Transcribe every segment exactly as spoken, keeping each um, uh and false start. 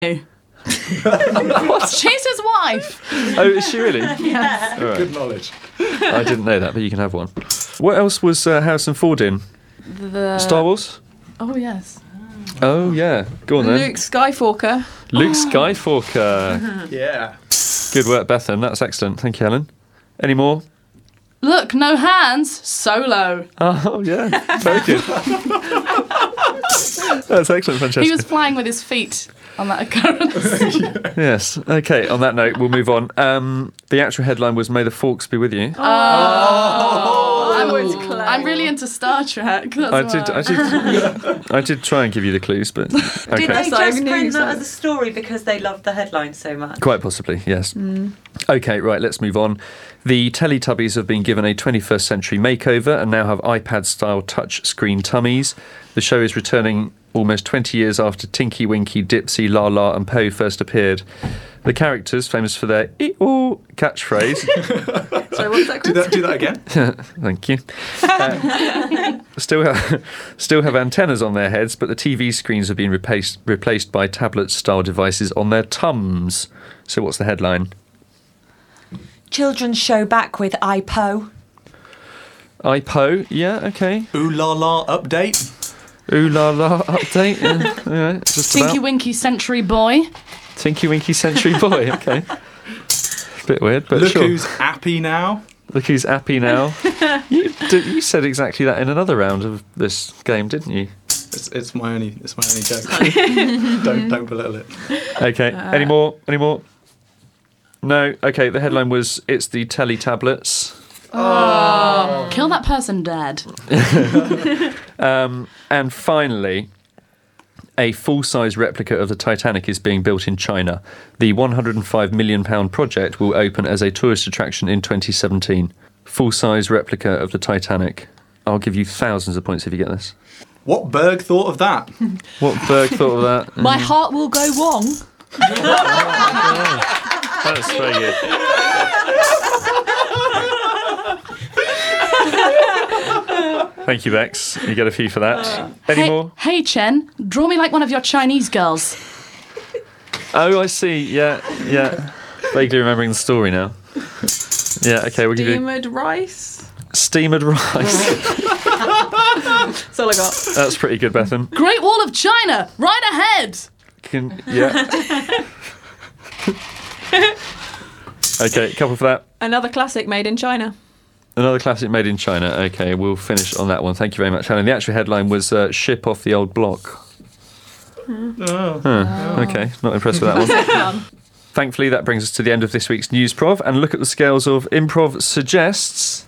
She's his wife. Oh, is she really? Yes. All right. Good knowledge. I didn't know that, but you can have one. What else was uh, Harrison Ford in? The... Star Wars? Oh, yes. Oh, yeah. Go on then. Luke Skywalker. Luke Skywalker. Yeah. Good work, Bethan. That's excellent. Thank you, Helen. Any more? Look, no hands. Solo. Oh, yeah. Very good. That's excellent, Francesca. He was flying with his feet on that occurrence. Yes. Okay, on that note, we'll move on. Um, the actual headline was May the Forks be with you. Oh, I'm, Oh. I'm really into Star Trek. That's I did, why. I did, I did try and give you the clues, but okay. Did they So I just knew print that so. as a story because they loved the headline so much? Quite possibly, yes. Okay, right, let's move on. The Teletubbies have been given a twenty-first century makeover and now have iPad-style touch-screen tummies. The show is returning almost twenty years after Tinky Winky, Dipsy, La La and Po first appeared. The characters, famous for their "ee-oo" catchphrase... Sorry, what's that? Do that, do that again. Thank you. Uh, still, have, still have antennas on their heads, but the T V screens have been replaced, replaced by tablet-style devices on their tums. So what's the headline? Children's show back with iPo. iPo, yeah, okay. Ooh la la update. Ooh la la update. Yeah, yeah, just Tinky about. Winky Century Boy. Tinky Winky Century Boy, okay. Bit weird, but Look sure. who's happy now. Look who's happy now. you, did, you said exactly that in another round of this game, didn't you? It's, it's my only it's my only joke. don't don't belittle it. Okay, any more? Any more? No? Okay, the headline was, it's the telly tablets. Oh. Kill that person dead. Um, and finally, a full-size replica of the Titanic is being built in China. The one hundred five million pounds project will open as a tourist attraction in twenty seventeen. Full-size replica of the Titanic. I'll give you thousands of points if you get this. What Berg thought of that? What Berg thought of that? My heart will go wrong. That's very good. Thank you, Bex. You get a few for that. Any hey, more? Hey, Chen, draw me like one of your Chinese girls. Oh, I see. Yeah, yeah. Vaguely remembering the story now. Yeah, okay, we'll give you... Steamed rice. Steamed rice. That's all I got. That's pretty good, Bethan. Great Wall of China, right ahead. Can, yeah. Okay, a couple for that. Another classic made in China. Another classic made in China. Okay, we'll finish on that one. Thank you very much, Helen. The actual headline was uh, Ship Off the Old Block. Oh. Huh, okay, not impressed with that one. Thankfully, that brings us to the end of this week's News Prov, and look at the scales of Improv suggests...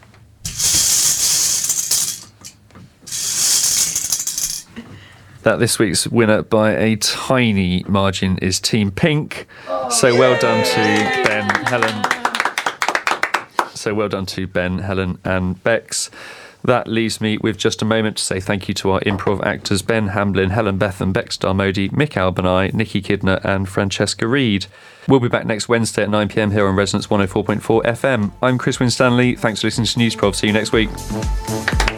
that this week's winner by a tiny margin is Team Pink. So well done to Ben, Helen. So well done to Ben, Helen and Bex. That leaves me with just a moment to say thank you to our improv actors Ben Hamblin, Helen Bethan, Bex Darmody, Mick Albani, Nikki Kidner and Francesca Reid. We'll be back next Wednesday at nine p m here on Resonance one oh four point four F M. I'm Chris Winstanley. Thanks for listening to News Prov. See you next week.